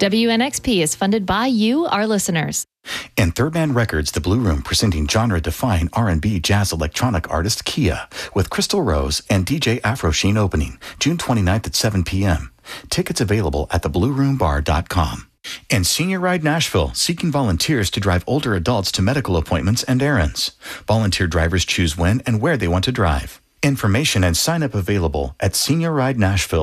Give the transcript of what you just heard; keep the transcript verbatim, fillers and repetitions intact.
W N X P is funded by you, our listeners. And Third Man Records, The Blue Room, presenting genre-defying R and B jazz electronic artist Kia with Crystal Rose and D J Afro Sheen opening June twenty-ninth at seven p.m. Tickets available at the blue room bar dot com. And Senior Ride Nashville, seeking volunteers to drive older adults to medical appointments and errands. Volunteer drivers choose when and where they want to drive. Information and sign-up available at Senior Ride Nashville.